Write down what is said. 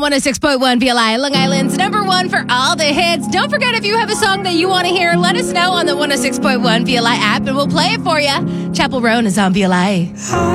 106.1 VLI, Long Island's number one for all the hits. Don't forget, if you have a song that you want to hear, let us know on the 106.1 VLI app, and we'll play it for you. Chapel Roan is on VLI.